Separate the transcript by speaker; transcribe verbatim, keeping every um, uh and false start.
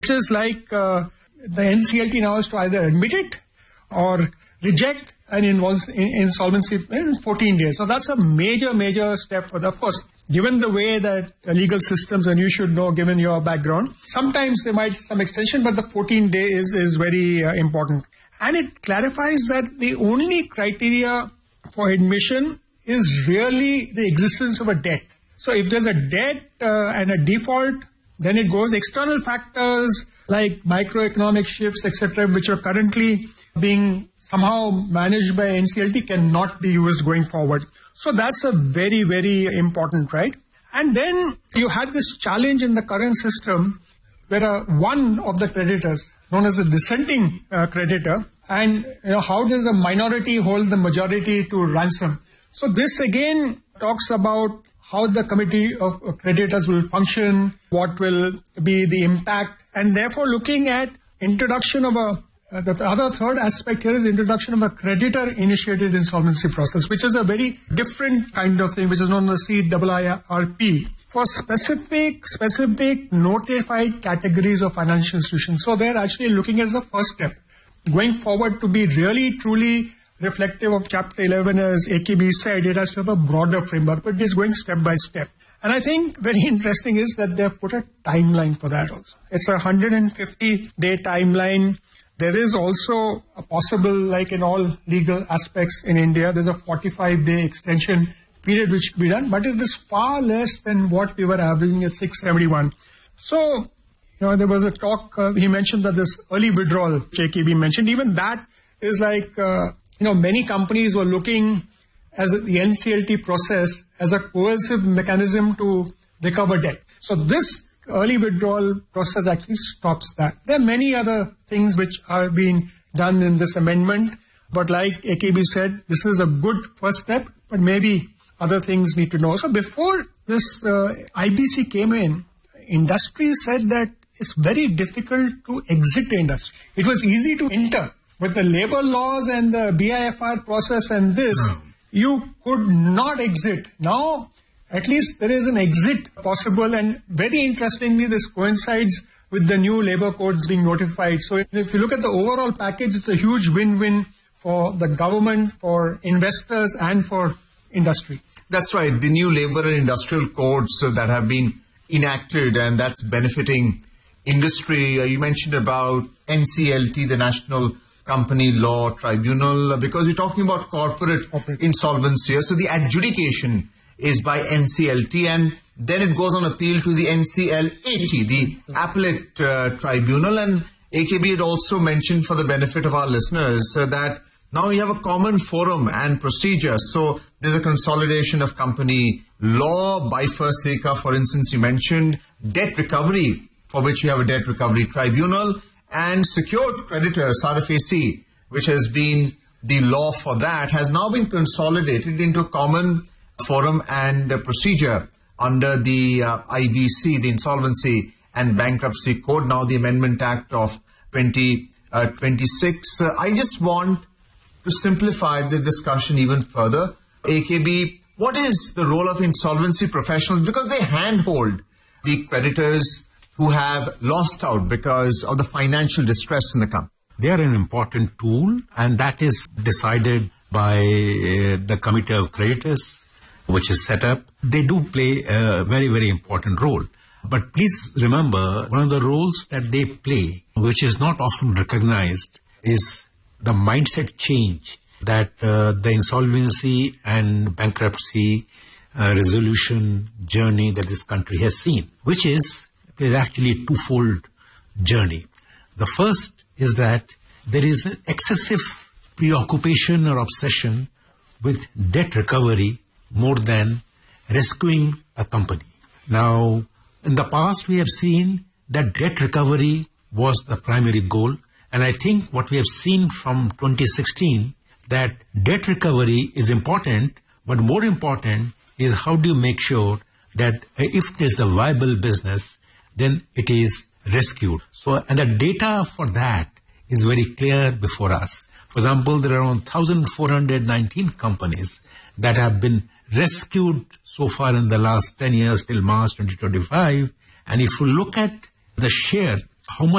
Speaker 1: which is like uh, the N C L T now is to either admit it or reject an invol- insolvency in fourteen days. So that's a major, major step for the, of course, given the way that the legal systems, and you should know given your background, sometimes there might be some extension, but the fourteen day is, is very uh, important. And it clarifies that the only criteria for admission is really the existence of a debt. So if there's a debt uh, and a default, then it goes external factors like microeconomic shifts, et cetera, which are currently being somehow managed by N C L T cannot be used going forward. So that's a very, very important, right? And then you had this challenge in the current system where uh, one of the creditors, known as a dissenting uh, creditor, and you know, how does a minority hold the majority to ransom? So this again talks about how the committee of creditors will function, what will be the impact, and therefore looking at introduction of a, uh, the other third aspect here is introduction of a creditor-initiated insolvency process, which is a very different kind of thing, which is known as C I I R P, for specific, specific notified categories of financial institutions. So they're actually looking at the first step, going forward to be really, truly reflective of Chapter eleven, as A K B said, it has to have a broader framework, but it is going step by step. And I think very interesting is that they've put a timeline for that also. It's a one hundred fifty day timeline. There is also a possible, like in all legal aspects in India, there's a forty-five day extension period which can be done, but it is far less than what we were averaging at six seventy-one. So, you know, there was a talk, uh, he mentioned that this early withdrawal, which A K B mentioned, even that is like, uh, you know, many companies were looking as the N C L T process as a coercive mechanism to recover debt. So this early withdrawal process actually stops that. There are many other things which are being done in this amendment, but like A K B said, this is a good first step, but maybe other things need to know. So before this uh, I B C came in, industry said that it's very difficult to exit the industry. It was easy to enter. With the labor laws and the B I F R process and this, no. you could not exit. Now, at least there is an exit possible, and very interestingly, this coincides with the new labor codes being notified. So if you look at the overall package, it's a huge win-win for the government, for investors, and for industry.
Speaker 2: That's right. The new labor and industrial codes that have been enacted, and that's benefiting industry. Uh, you mentioned about N C L T, the National Company Law Tribunal, because we're talking about corporate, corporate insolvency. So the adjudication is by N C L T, and then it goes on appeal to the N C L A T, the Appellate uh, Tribunal. And A K B had also mentioned, for the benefit of our listeners, uh, that now we have a common forum and procedure. So there's a consolidation of company law, bifurcating, for instance, you mentioned debt recovery, for which you have a debt recovery tribunal, and secured creditor, S R F A C, which has been the law for that, has now been consolidated into a common forum and uh, procedure under the uh, I B C, the Insolvency and Bankruptcy Code, now the Amendment Act of twenty twenty-six. Uh, I just want to simplify the discussion even further. A K B, what is the role of insolvency professionals? Because they handhold the creditors who have lost out because of the financial distress in the company.
Speaker 3: They are an important tool, and that is decided by uh, the Committee of Creditors, which is set up. They do play a very, very important role. But please remember, one of the roles that they play, which is not often recognized, is the mindset change that uh, the insolvency and bankruptcy uh, resolution journey that this country has seen, which is is actually a twofold journey. The first is that there is an excessive preoccupation or obsession with debt recovery more than rescuing a company. Now, in the past, we have seen that debt recovery was the primary goal. And I think what we have seen from twenty sixteen, that debt recovery is important, but more important is how do you make sure that if there's a viable business, then it is rescued. So, and the data for that is very clear before us. For example, there are around one thousand four hundred nineteen companies that have been rescued so far in the last ten years till March twenty twenty-five. And if you look at the share how much